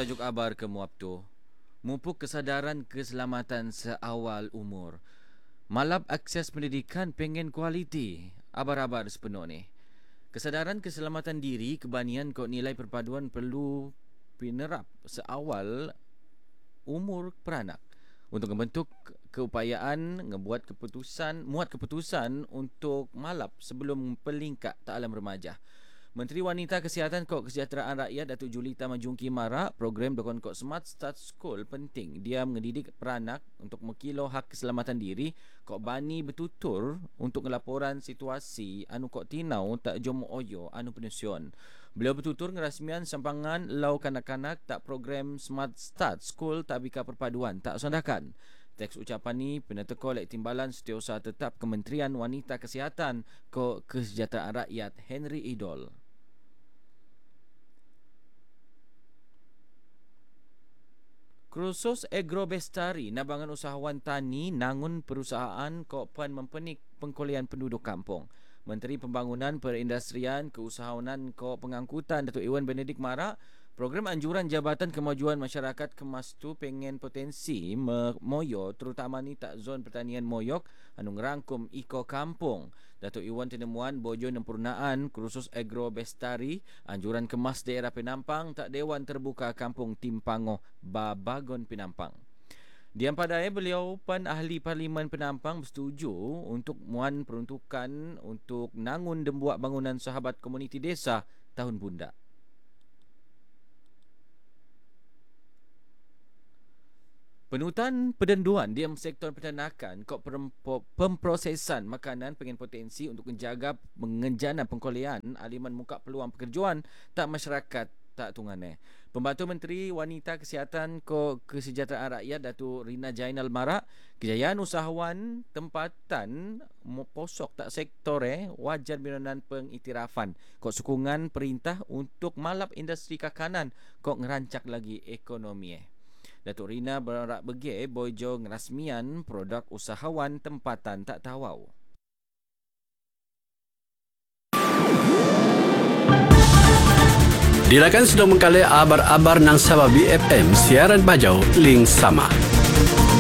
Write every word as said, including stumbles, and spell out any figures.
tajuk abar ke muap tu. Mupuk kesadaran keselamatan seawal umur. Malap akses pendidikan pengen kualiti. Abar-abar sepenuh ni. Kesadaran keselamatan diri kebanian kok nilai perpaduan perlu pinerap seawal umur peranak untuk membentuk keupayaan ngebuat keputusan, muat keputusan untuk malap sebelum pelingkak tak alam remaja. Menteri Wanita Kesihatan Kok Kesejahteraan Rakyat Datuk Julita Majungki marak program dokon kok Smart Start School penting. Dia mengedidik peranak untuk mengkilo hak keselamatan diri kok bani bertutur untuk ngelaporan situasi anu kok tinau tak jom oyo anu pensiun. Beliau bertutur ngerasmian sampangan lau kanak-kanak tak program Smart Start School tak bika perpaduan tak sondakan. Teks ucapan ni pernah teko oleh Timbalan Setiausaha Tetap Kementerian Wanita Kesihatan Kok Kesejahteraan Rakyat Henry Idol. Kursus Agrobestari nabangan usahawan tani nangun perusahaan kok pan mempenik pengkulian penduduk kampung. Menteri Pembangunan Perindustrian Keusahawanan kok Pengangkutan Datuk Iwan Benedik marak program anjuran Jabatan Kemajuan Masyarakat Kemas tu pengen potensi moyo terutama ni tak zon pertanian moyok anu ngerangkum iko kampung. Datuk Iwan tinemuan bojo nempurnaan kursus Agrobestari anjuran kemas daerah Penampang tak Dewan Terbuka Kampung Timpangoh Babagon Penampang. Diam padai beliau pan ahli Parlimen Penampang bersetuju untuk muan peruntukan untuk nangun dembuak bangunan sahabat komuniti desa tahun bunda. Penutan pedenduan diam sektor peternakan kok pemprosesan makanan pengen potensi untuk menjaga mengenjana pengkolean aliman muka peluang pekerjaan tak masyarakat tak tungane. Pembantu Menteri Wanita Kesihatan kok Kesejahteraan Rakyat Datuk Rina Jainal marak kejayaan usahawan tempatan posok tak sektor eh wajar binonan pengiktirafan kok sokongan perintah untuk malap industri kakanan kok ngerancak lagi ekonomi eh. Datuk Rina berharap begi bojo ngerasmian produk usahawan tempatan tak tawau. Dilakan sudah mengkali abar-abar nang Sabah B F M siaran bajau link sama.